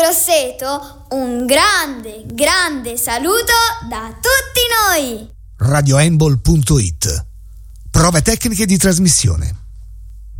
Grosseto, un grande saluto da tutti noi. radioembol.it. Prove tecniche di trasmissione.